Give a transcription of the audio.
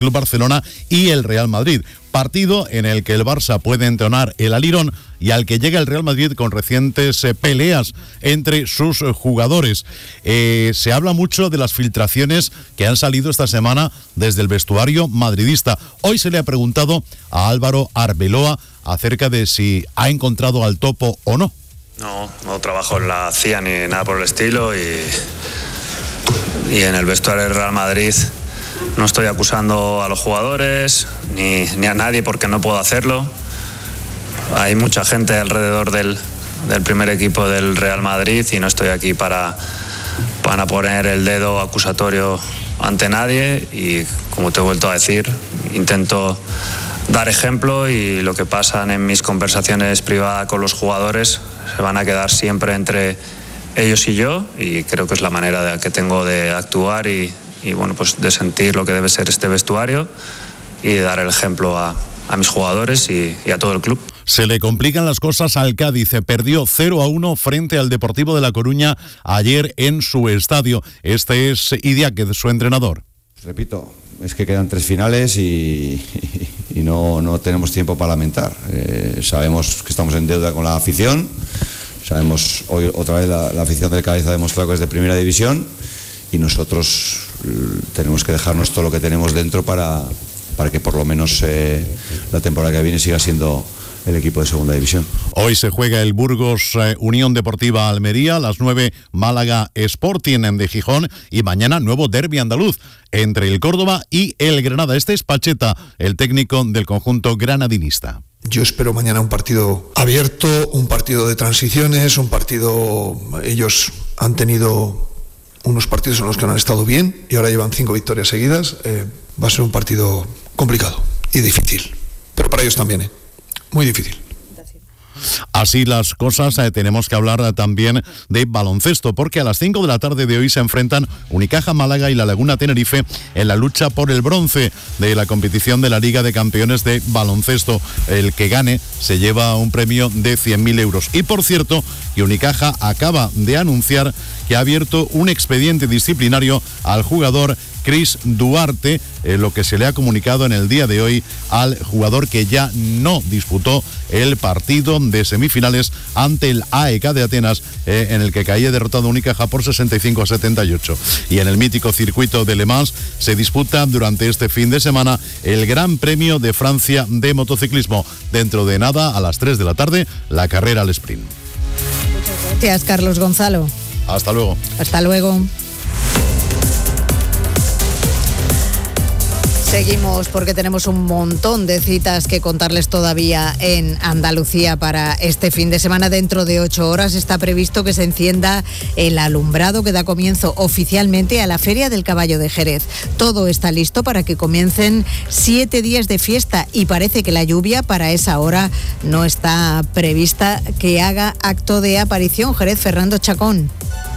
Club Barcelona y el Real Madrid. Partido en el que el Barça puede entonar el alirón y al que llega el Real Madrid con recientes peleas entre sus jugadores. Se habla mucho de las filtraciones que han salido esta semana desde el vestuario madridista. Hoy se le ha preguntado a Álvaro Arbeloa acerca de si ha encontrado al Topo o no. No trabajo en la CIA ni nada por el estilo y en el vestuario del Real Madrid no estoy acusando a los jugadores ni a nadie porque no puedo hacerlo. Hay mucha gente alrededor del primer equipo del Real Madrid y no estoy aquí para poner el dedo acusatorio ante nadie y, como te he vuelto a decir, intento dar ejemplo y lo que pasa en mis conversaciones privadas con los jugadores se van a quedar siempre entre ellos y yo y creo que es la manera que tengo de actuar y bueno, pues de sentir lo que debe ser este vestuario y de dar el ejemplo a mis jugadores y a todo el club. Se le complican las cosas al Cádiz. Perdió 0-1 frente al Deportivo de La Coruña ayer en su estadio. Este es Idiáquez, su entrenador. Repito, es que quedan 3 finales y no tenemos tiempo para lamentar. Sabemos que estamos en deuda con la afición. Sabemos, hoy otra vez la afición del Cádiz ha demostrado que es de primera división y nosotros tenemos que dejarnos todo lo que tenemos dentro para que por lo menos la temporada que viene siga siendo el equipo de segunda división. Hoy se juega el Burgos Unión Deportiva Almería, a las 9 Málaga Sporting de Gijón y mañana nuevo derbi andaluz entre el Córdoba y el Granada. Este es Pacheta, el técnico del conjunto granadinista. Yo espero mañana un partido abierto, un partido de transiciones, un partido... Ellos han tenido unos partidos en los que no han estado bien y ahora llevan 5 victorias seguidas. Va a ser un partido complicado y difícil, pero para ellos también, muy difícil. Así las cosas, tenemos que hablar también de baloncesto, porque a las 5 de la tarde de hoy se enfrentan Unicaja Málaga y La Laguna Tenerife en la lucha por el bronce de la competición de la Liga de Campeones de Baloncesto. El que gane se lleva un premio de 100.000 euros. Y por cierto, que Unicaja acaba de anunciar que ha abierto un expediente disciplinario al jugador Chris Duarte, lo que se le ha comunicado en el día de hoy al jugador que ya no disputó el partido de semifinales ante el AEK de Atenas, en el que caía derrotado Unicaja por 65-78. Y en el mítico circuito de Le Mans se disputa durante este fin de semana el Gran Premio de Francia de motociclismo. Dentro de nada, a las 3 de la tarde, la carrera al sprint. Gracias, Carlos Gonzalo. Hasta luego. Hasta luego. Seguimos porque tenemos un montón de citas que contarles todavía en Andalucía para este fin de semana. Dentro de 8 horas está previsto que se encienda el alumbrado que da comienzo oficialmente a la Feria del Caballo de Jerez. Todo está listo para que comiencen 7 días de fiesta y parece que la lluvia para esa hora no está prevista que haga acto de aparición. Jerez, Fernando Chacón.